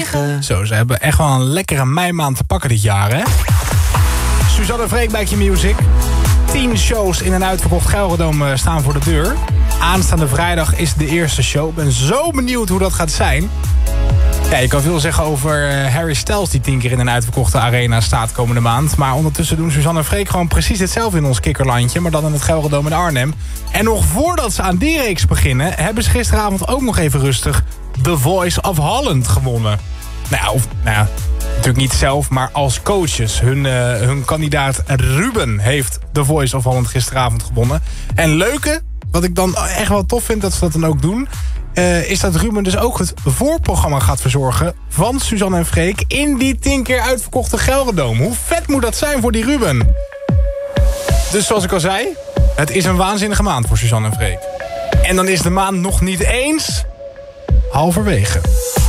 9. Zo, ze hebben echt wel een lekkere meimaand te pakken dit jaar, hè? Suzanne Freek bij Q-Music. 10 shows in een uitverkocht Gelredome staan voor de deur. Aanstaande vrijdag is de eerste show. Ik ben zo benieuwd hoe dat gaat zijn. Ja, je kan veel zeggen over Harry Styles die 10 keer in een uitverkochte arena staat komende maand. Maar ondertussen doen Suzanne en Freek gewoon precies hetzelfde in ons kikkerlandje. Maar dan in het Gelredome in Arnhem. En nog voordat ze aan die reeks beginnen, hebben ze gisteravond ook nog even rustig The Voice of Holland gewonnen. Nou ja, natuurlijk niet zelf, maar als coaches. Hun kandidaat Ruben heeft The Voice of Holland gisteravond gewonnen. En leuke, wat ik dan echt wel tof vind dat ze dat dan ook doen, is dat Ruben dus ook het voorprogramma gaat verzorgen van Suzanne en Freek in die 10 keer uitverkochte Gelredome. Hoe vet moet dat zijn voor die Ruben? Dus zoals ik al zei, het is een waanzinnige maand voor Suzanne en Freek. En dan is de maand nog niet eens halverwege.